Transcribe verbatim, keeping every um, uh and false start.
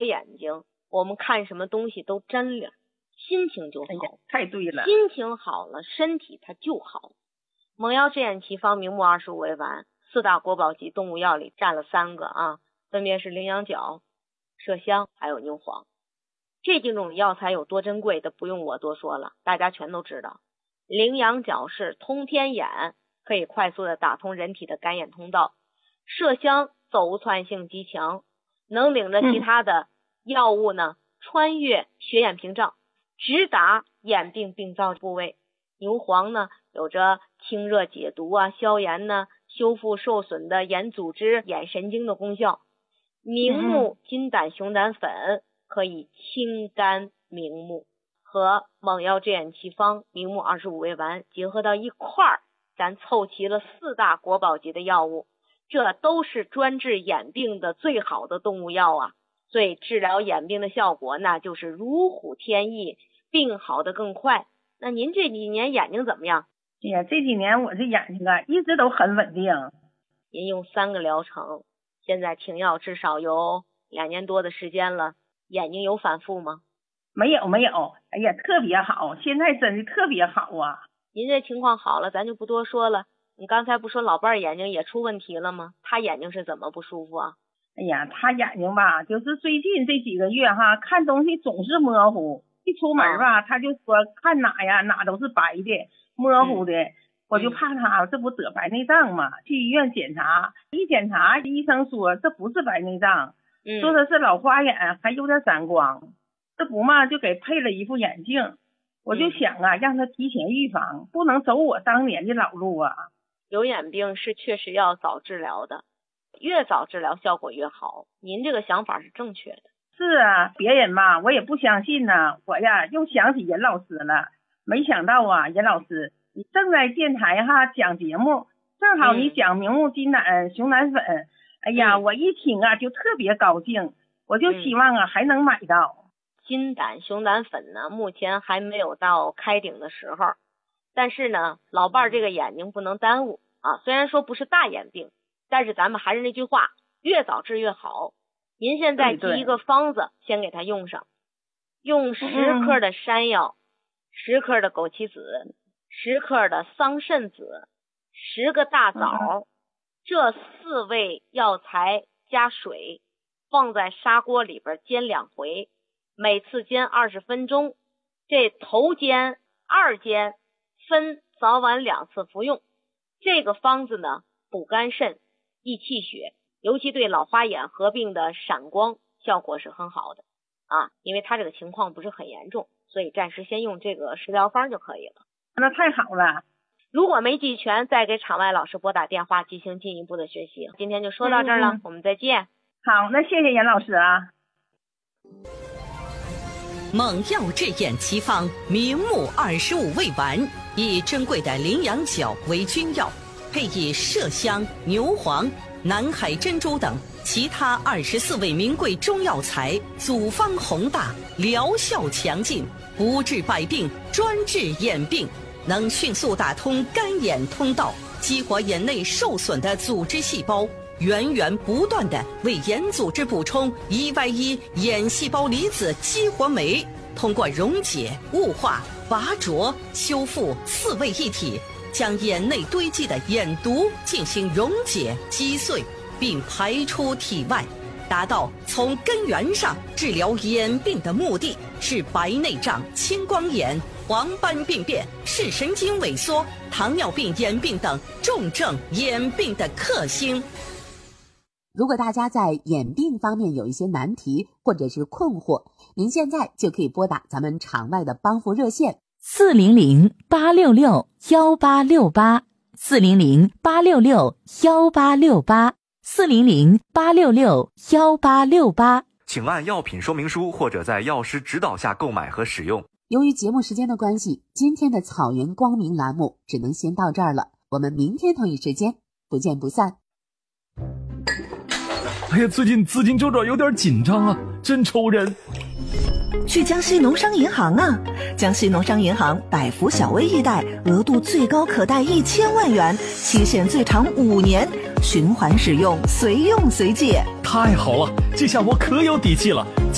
眼睛，我们看什么东西都真亮，心情就好。哎呀， 太对了， 心情好了，身体它就好。蒙药治眼奇方明目二十五味丸，四大国宝级动物药里占了三个啊，分别是羚羊角、麝香还有牛黄。这几种药材有多珍贵的不用我多说了，大家全都知道。羚羊角是通天眼，可以快速的打通人体的干眼通道。麝香走窜性极强，能领着其他的药物呢、嗯、穿越血眼屏障，直达眼病病灶部位。牛黄呢有着清热解毒啊、消炎呢、修复受损的眼组织、眼神经的功效。明目金胆熊胆粉可以清肝明目，和蒙药治眼奇方明目二十五味丸结合到一块儿，咱凑齐了四大国宝级的药物，这都是专治眼病的最好的动物药啊，所以治疗眼病的效果那就是如虎添翼，病好的更快。那您这几年眼睛怎么样？ 哎呀，这几年我这眼睛啊一直都很稳定。 您用三个疗程，现在停药至少有两年多的时间了，眼睛有反复吗？ 没有没有，哎呀特别好，现在真的特别好啊。 您这情况好了咱就不多说了，你刚才不说老伴儿眼睛也出问题了吗？他眼睛是怎么不舒服啊？ 哎呀，他眼睛吧就是最近这几个月哈，看东西总是模糊，一出门吧、啊、他就说看哪呀哪都是白的模糊的、嗯、我就怕他这不得白内障嘛，去医院检查，一检查医生说这不是白内障、嗯、说的是老花眼还有点散光，这不嘛就给配了一副眼镜。我就想啊、嗯、让他提前预防，不能走我当年的老路啊。 有眼病是确实要早治疗的，越早治疗效果越好，您这个想法是正确的。 是啊，别人嘛我也不相信呢、啊，我呀又想起任老师了，没想到啊任老师你正在电台哈讲节目，正好你讲明目金胆熊胆粉、嗯、哎呀我一听啊就特别高兴，我就希望啊、嗯、还能买到。 金胆熊胆粉呢目前还没有到开顶的时候，但是呢老伴儿这个眼睛不能耽误啊，虽然说不是大眼病，但是咱们还是那句话，越早治越好。您现在记一个方子先给他用上，用十克的山药、十克的枸杞子、十克的桑葚子、十个大枣，这四味药材加水放在砂锅里边煎两回，每次煎二十分钟，这头煎二煎分早晚两次服用。这个方子呢补肝肾益气血，尤其对老花眼合并的闪光效果是很好的啊，因为他这个情况不是很严重，所以暂时先用这个食疗方就可以了。 那太好了， 如果没记全再给场外老师拨打电话进行进一步的学习。今天就说到这儿了、嗯、我们再见。 好，那谢谢严老师啊。 蒙药治眼奇方明目二十五味丸，以珍贵的羚羊角为君药，配以麝香、牛黄、南海珍珠等其他二十四味名贵中药材，组方宏大，疗效强劲，不治百病，专治眼病，能迅速打通干眼通道，激活眼内受损的组织细胞，源源不断地为眼组织补充一 Y 一眼细胞离子激活酶，通过溶解、雾化、拔灼、修复四位一体，将眼内堆积的眼毒进行溶解击碎，并排出体外，达到从根源上治疗眼病的目的，是白内障、青光眼、黄斑病变、视神经萎缩、糖尿病眼病等重症眼病的克星。 如果大家在眼病方面有一些难题或者是困惑，您现在就可以拨打咱们场外的帮扶热线四零零八六六幺八六八，四零零八六六幺八六八，四零零八六六幺八六八。 请按药品说明书或者在药师指导下购买和使用。 由于节目时间的关系，今天的草原光明栏目只能先到这儿了，我们明天同一时间不见不散。 哎呀，最近资金周转有点紧张啊，真愁人。 去江西农商银行啊，江西农商银行百福小微易贷，额度最高可贷一千万元，期限最长五年，循环使用，随用随借。 太好了，这下我可有底气了，